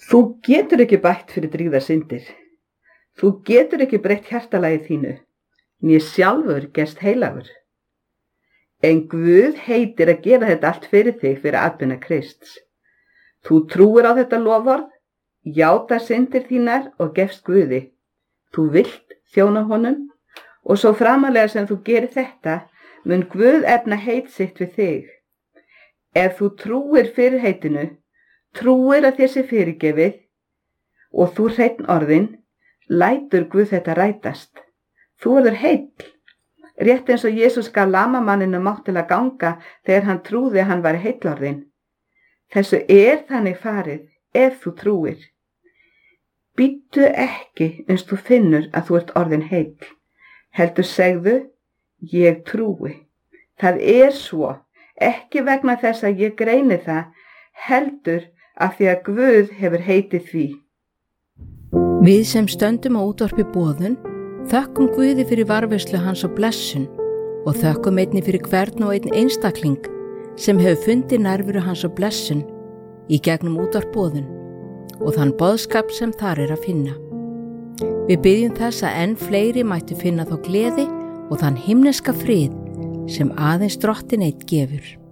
Þú getur ekki bætt fyrir drýgðar syndir. Þú getur ekki breytt hjartalagi þínu, né sjálfur gerst heilagur. En Guð heitir að gera þetta allt fyrir þig fyrir atvinna Krists. Þú trúir á þetta loforð, játa syndir þínar og gefst Guði. Þú vilt þjóna honum og svo framalega sem þú gerir þetta, mun Guð efna heit sitt við þig. Ef þú trúir fyrir heitinu, trúir að þér sé fyrirgefið og þú hreinn orðin, lætur Guð þetta rætast. Þú verður heill, rétt eins og Jesús gaf lamamanninu mátt til að ganga þegar hann trúði að hann væri heillorðinn. Þessu þannig farið ef þú trúir. Bíddu ekki uns þú finnur að þú ert orðin heill. Heldur segðu, ég trúi. Það svo, ekki vegna þess að ég greini það, heldur af því að Guð hefur heitið því. Við sem stöndum á útvarpi boðun, þökkum Guði fyrir varðveislu hans og blessun og þökkum einnig fyrir hvern og einn einstakling sem hefur fundið nærveru hans og blessun í gegnum útvarp boðun og þann boðskap sem þar að finna. Við biðjum þess að enn fleiri mættu finna þá gleði og þann himneska frið sem aðeins Drottinn einn gefur.